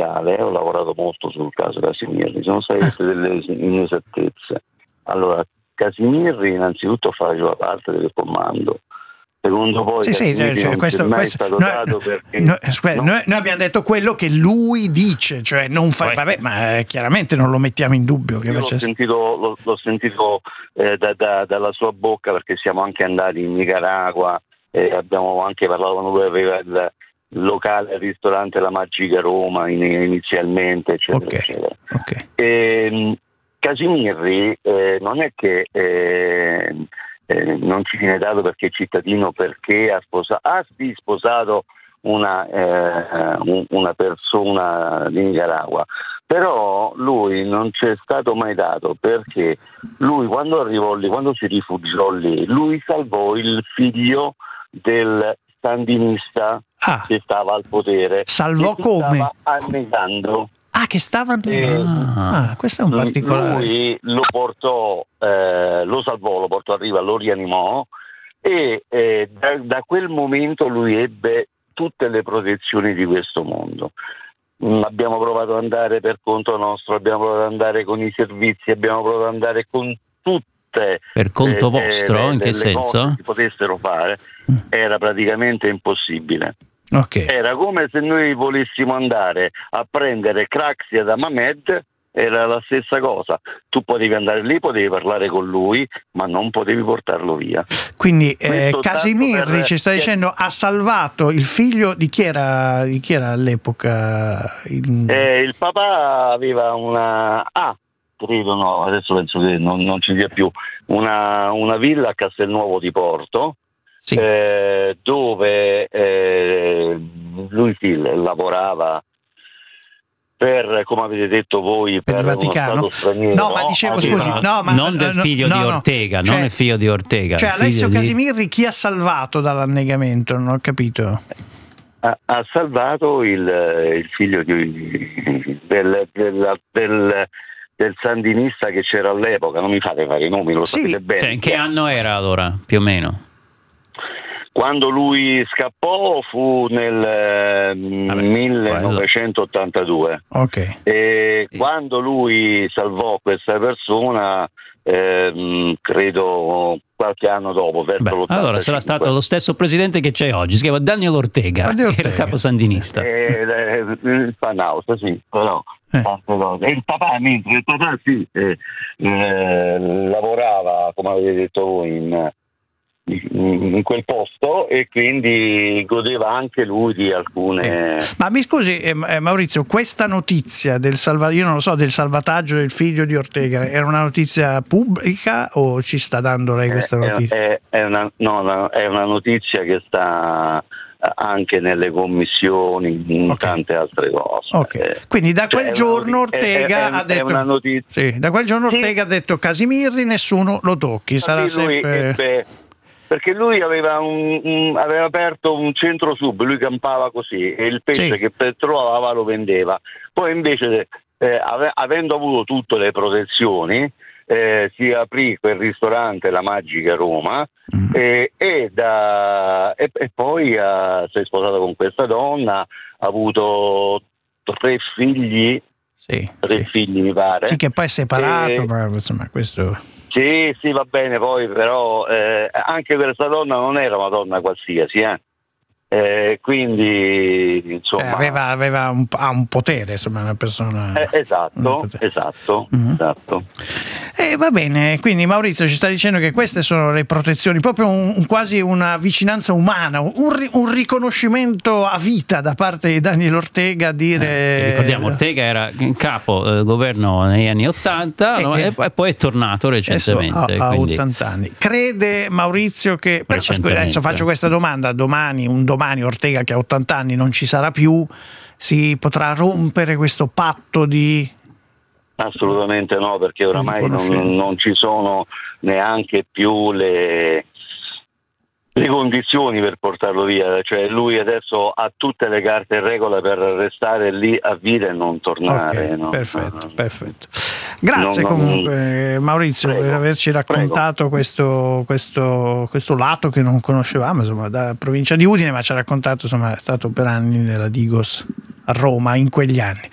legale, ho lavorato molto sul caso Casimirri, sono state delle inesattezze. Allora, Casimirri innanzitutto faceva parte del comando. Secondo voi questo, mai stato dato perché noi abbiamo detto quello che lui dice, cioè non fa, vabbè, ma chiaramente non lo mettiamo in dubbio che l'ho sentito dalla sua bocca, perché siamo anche andati in Nicaragua e abbiamo anche parlato con lui, aveva il locale al ristorante La Magica Roma inizialmente, eccetera, eccetera. Okay. Casimirri non è che non ci viene dato perché è cittadino, perché ha sposato una persona di Nicaragua, però lui non c'è stato mai dato, perché lui quando arrivò lì, quando si rifugiò lì, lui salvò il figlio del sandinista che stava al potere. Salvò come? Stava annegando. Che stava questo è un particolare. Lui lo salvò, lo portò a riva, lo rianimò e da quel momento lui ebbe tutte le protezioni di questo mondo. Abbiamo provato ad andare per conto nostro, abbiamo provato ad andare con i servizi, abbiamo provato ad andare con tutte per conto vostro, in che senso? Cose che si potessero fare, era praticamente impossibile. Okay. Era come se noi volessimo andare a prendere Craxi da Mamed, era la stessa cosa. Tu potevi andare lì, potevi parlare con lui, ma non potevi portarlo via. Quindi Casimirri ci sta dicendo ha salvato il figlio di chi era all'epoca? Il papà aveva adesso penso che non ci sia più, una villa a Castelnuovo di Porto. Sì. Dove lui lavorava per, come avete detto voi, per il Vaticano. Uno Stato straniero. No, ma dicevo, scusi, non del figlio di Ortega, non il figlio di Ortega. Cioè Alessio Casimirri chi ha salvato dall'annegamento? Non ho capito. Ha salvato il figlio del sandinista che c'era all'epoca. Non mi fate fare i nomi, lo sapete bene. Cioè, in che anno era allora, più o meno? Quando lui scappò fu nel 1982. Okay. E quando lui salvò questa persona, credo qualche anno dopo, verso l'85. Allora sarà stato lo stesso presidente che c'è oggi, si chiama Daniel Ortega, che era il capo sandinista. Panausa, sì, però il papà sì, lavorava, come avete detto voi, in quel posto, e quindi godeva anche lui di alcune. Ma mi scusi, Maurizio, questa notizia del salvataggio del figlio di Ortega era una notizia pubblica o ci sta dando lei questa notizia? È una notizia che sta anche nelle commissioni, in tante altre cose. Quindi da quel giorno Ortega ha detto da quel giorno Ortega ha detto Casimirri nessuno lo tocchi, sarà sempre. Perché lui aveva aperto un centro sub, lui campava così, e il pesce che trovava lo vendeva. Poi invece, avendo avuto tutte le protezioni, si aprì quel ristorante La Magica Roma, e poi si è sposato con questa donna, ha avuto 3 figli, figli mi pare. Sì, che poi è separato, ma insomma questo. Sì, va bene, poi però anche questa donna non era una donna qualsiasi, quindi insomma aveva un potere, insomma, una persona. Esatto. Va bene, quindi Maurizio ci sta dicendo che queste sono le protezioni, proprio quasi una vicinanza umana, un riconoscimento a vita da parte di Daniel Ortega, dire. Ricordiamo, Ortega era in capo governo negli anni 80 e poi è tornato recentemente. A 80 anni. Crede Maurizio che adesso faccio questa domanda, un domani Ortega che ha 80 anni non ci sarà più, si potrà rompere questo patto di. Assolutamente no, perché oramai non ci sono neanche più le condizioni per portarlo via, cioè lui adesso ha tutte le carte in regola per restare lì a vita e non tornare. Perfetto. Grazie comunque Maurizio per averci raccontato questo lato che non conoscevamo, insomma, da provincia di Udine, ma ci ha raccontato, insomma, è stato per anni nella Digos a Roma in quegli anni.